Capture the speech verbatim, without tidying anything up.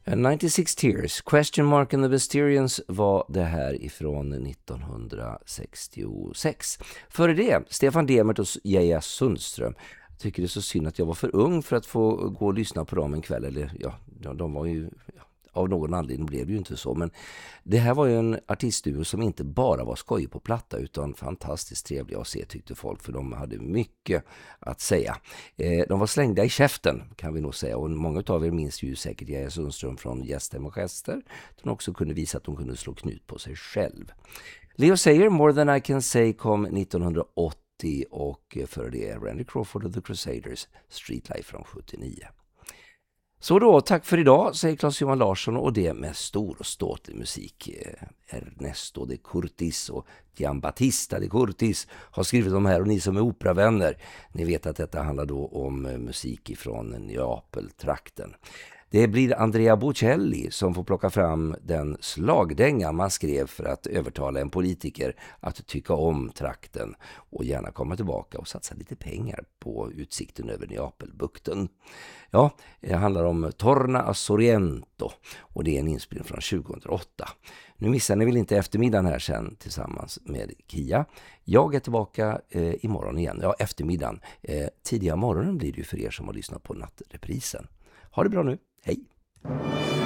nittiosex Tears, Question Mark and the Mysterians var det här ifrån nittonhundrasextiosex. Före det, Stefan Demert och Geja Sundström. Jag tycker det är så synd att jag var för ung för att få gå och lyssna på dem en kväll. Eller ja, de var ju... Ja. Av någon anledning blev det ju inte så, men det här var ju en artistduo som inte bara var skoj på platta utan fantastiskt trevliga att se, tyckte folk, för de hade mycket att säga. Eh, de var slängda i käften, kan vi nog säga, och många av er minns ju säkert Geja Sundström från Gästem och Gester. De också kunde visa att de kunde slå knut på sig själv. Leo Sayer, More Than I Can Say, kom nittonhundraåttio och för det Randy Crawford och The Crusaders, Street Life från sjuttionio. Så då, tack för idag, säger Claes-Johan Larsson, och det med stor och ståtlig musik. Ernesto de Curtis och Giambattista de Curtis har skrivit de här, och ni som är operavänner, ni vet att detta handlar då om musik ifrån Neapel-trakten. Det blir Andrea Bocelli som får plocka fram den slagdänga man skrev för att övertala en politiker att tycka om trakten och gärna komma tillbaka och satsa lite pengar på utsikten över Neapelbukten. Ja, det handlar om Torna a Sorrento, och det är en inspelning från tjugohundraåtta. Nu missar ni väl inte eftermiddagen här sen tillsammans med Kia. Jag är tillbaka eh, imorgon igen. Ja, eftermiddagen. Eh, tidiga morgonen blir det ju för er som har lyssnat på nattreprisen. Ha det bra nu. Hej!